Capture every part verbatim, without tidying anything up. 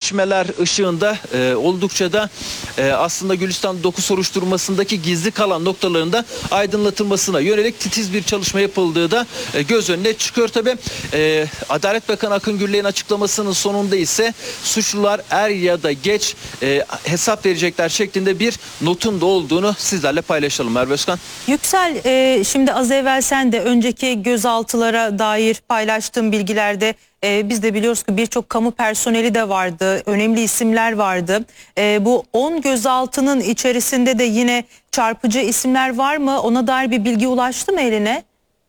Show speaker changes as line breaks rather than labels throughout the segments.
gelişmeler ışığında e, oldukça da e, aslında Gülistan Doku soruşturmasındaki gizli kalan noktalarında aydınlatılmasına yönelik titiz bir çalışma yapıldığı da e, göz önüne çıkıyor. Tabii e, Adalet Bakanı Akın Gürlek'in açıklamasının sonunda ise suçlular er ya da geç e, hesap verecekler şeklinde bir notun da olduğunu sizlerle paylaşalım Merve Özkan.
Yüksel, e, şimdi az evvel sen de önceki gözaltılara dair paylaştığın bilgilerde e, biz de biliyoruz ki birçok kamu personeli de vardı, önemli isimler vardı. E, bu on gözaltının içerisinde de yine çarpıcı isimler var mı? Ona dair bir bilgi ulaştı mı eline?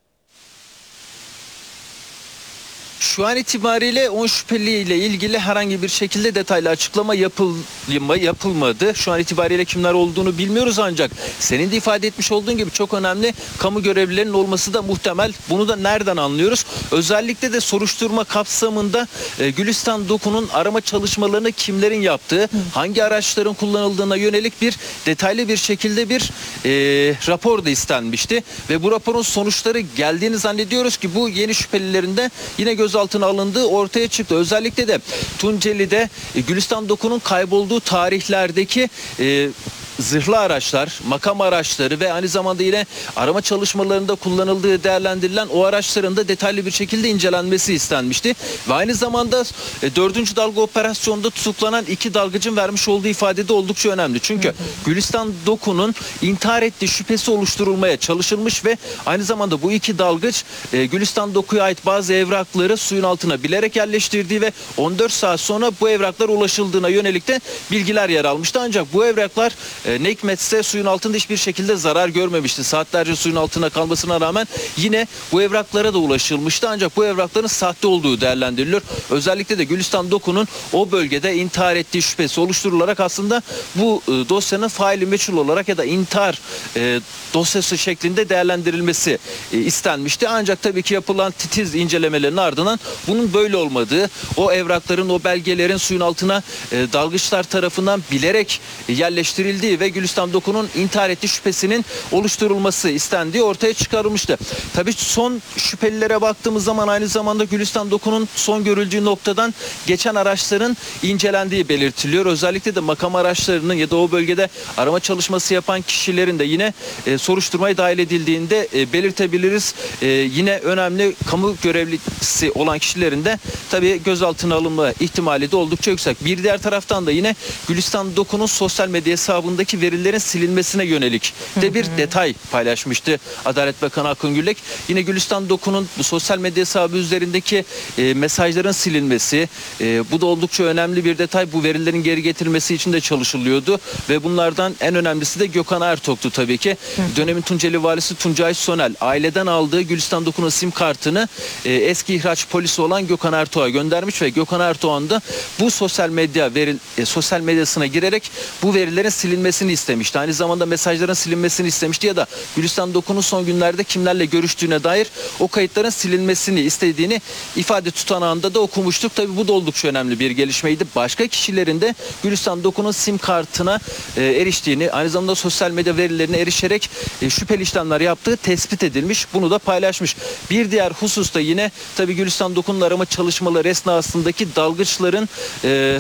Şu an itibariyle on şüpheliyle ilgili herhangi bir şekilde detaylı açıklama yapılma, yapılmadı. Şu an itibariyle kimler olduğunu bilmiyoruz ancak senin de ifade etmiş olduğun gibi çok önemli kamu görevlilerinin olması da muhtemel. Bunu da nereden anlıyoruz? Özellikle de soruşturma kapsamında e, Gülistan Doku'nun arama çalışmalarını kimlerin yaptığı, hangi araçların kullanıldığına yönelik bir detaylı bir şekilde bir e, rapor da istenmişti. Ve bu raporun sonuçları geldiğini zannediyoruz ki bu yeni şüphelilerin de yine göz altına alındığı ortaya çıktı. Özellikle de Tunceli'de e, Gülistan Doku'nun kaybolduğu tarihlerdeki e, zırhlı araçlar, makam araçları ve aynı zamanda yine arama çalışmalarında kullanıldığı değerlendirilen o araçların da detaylı bir şekilde incelenmesi istenmişti. Ve aynı zamanda e, dördüncü dalga operasyonda tutuklanan iki dalgıcın vermiş olduğu ifade de oldukça önemli. Çünkü hı hı. Gülistan Doku'nun intihar ettiği şüphesi oluşturulmaya çalışılmış ve aynı zamanda bu iki dalgıç e, Gülistan Doku'ya ait bazı evrakları suyun altına bilerek yerleştirdiği ve on dört saat sonra bu evraklar ulaşıldığına yönelik de bilgiler yer almıştı. Ancak bu evraklar e, ne hikmetse suyun altında hiçbir şekilde zarar görmemişti. Saatlerce suyun altına kalmasına rağmen yine bu evraklara da ulaşılmıştı. Ancak bu evrakların sahte olduğu değerlendiriliyor. Özellikle de Gülistan Doku'nun o bölgede intihar ettiği şüphesi oluşturularak aslında bu e, dosyanın faili meçhul olarak ya da intihar e, dosyası şeklinde değerlendirilmesi e, istenmişti. Ancak tabii ki yapılan titiz incelemelerin ardından bunun böyle olmadığı, o evrakların, o belgelerin suyun altına e, dalgıçlar tarafından bilerek e, yerleştirildiği ve Gülistan Doku'nun intihar ettiği şüphesinin oluşturulması istendiği ortaya çıkarılmıştı. Tabii son şüphelilere baktığımız zaman aynı zamanda Gülistan Doku'nun son görüldüğü noktadan geçen araçların incelendiği belirtiliyor. Özellikle de makam araçlarının ya da o bölgede arama çalışması yapan kişilerin de yine e, soruşturmaya dahil edildiğinde e, belirtebiliriz. E, yine önemli kamu görevlisi olan kişilerin de tabii gözaltına alınma ihtimali de oldukça yüksek. Bir diğer taraftan da yine Gülistan Doku'nun sosyal medya hesabındaki verilerin silinmesine yönelik de bir detay paylaşmıştı Adalet Bakanı Akın Gürlek. Yine Gülistan Doku'nun bu sosyal medya hesabı üzerindeki e, mesajların silinmesi, e, bu da oldukça önemli bir detay. Bu verilerin geri getirilmesi için de çalışılıyordu ve bunlardan en önemlisi de Gökhan Ertok'tu tabii ki. Dönemin Tunceli valisi Tuncay Sonel aileden aldığı Gülistan Doku'nun sim kartını e, eski ihraç polisi olan Gökhan Ertok'a göndermiş ve Gökhan Ertok'un da bu sosyal medya veri, e, sosyal medyasına girerek bu verilerin silinmesini istemişti. Aynı zamanda mesajların silinmesini istemişti ya da Gülistan Doku'nun son günlerde kimlerle görüştüğüne dair o kayıtların silinmesini istediğini ifade tutanağında da okumuştuk. Tabii bu da oldukça önemli bir gelişmeydi. Başka kişilerin de Gülistan Doku'nun sim kartına e, eriştiğini, aynı zamanda sosyal medya verilerine erişerek e, şüpheli işlemler yaptığı tespit edilmiş. Bunu da paylaşmış. Bir diğer husus da yine tabii Gülistan Doku'nun arama çalışmaları esnasındaki dalgıçların e,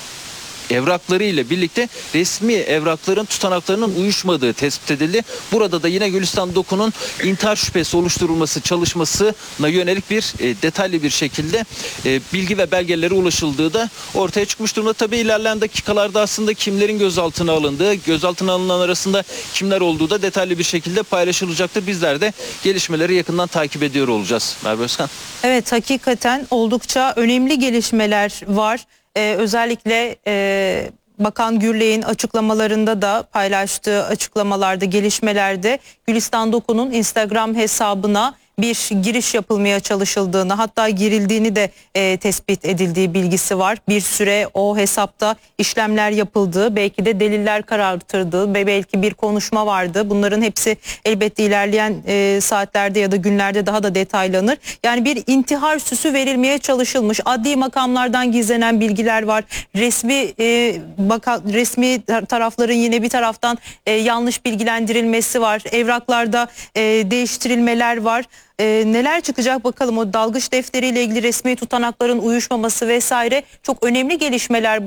evrakları ile birlikte resmi evrakların tutanaklarının uyuşmadığı tespit edildi. Burada da yine Gülistan Doku'nun intihar şüphesi oluşturulması çalışmasına yönelik bir e, detaylı bir şekilde e, bilgi ve belgelere ulaşıldığı da ortaya çıkmış durumda. Tabii ilerleyen dakikalarda aslında kimlerin gözaltına alındığı, gözaltına alınan arasında kimler olduğu da detaylı bir şekilde paylaşılacaktır. Bizler de gelişmeleri yakından takip ediyor olacağız. Merve Özkan.
Evet, hakikaten oldukça önemli gelişmeler var. Ee, özellikle e, Bakan Gürlek'in açıklamalarında da paylaştığı açıklamalarda, gelişmelerde Gülistan Doku'nun Instagram hesabına bir giriş yapılmaya çalışıldığını, hatta girildiğini de e, tespit edildiği bilgisi var. Bir süre o hesapta işlemler yapıldığı, belki de deliller karartıldığı ve belki bir konuşma vardı. Bunların hepsi elbette ilerleyen e, saatlerde ya da günlerde daha da detaylanır. Yani bir intihar süsü verilmeye çalışılmış. Adli makamlardan gizlenen bilgiler var. Resmi e, baka, resmi tarafların yine bir taraftan e, yanlış bilgilendirilmesi var. Evraklarda e, değiştirilmeler var. Ee, neler çıkacak bakalım. O dalgıç defteriyle ilgili resmi tutanakların uyuşmaması vesaire çok önemli gelişmeler.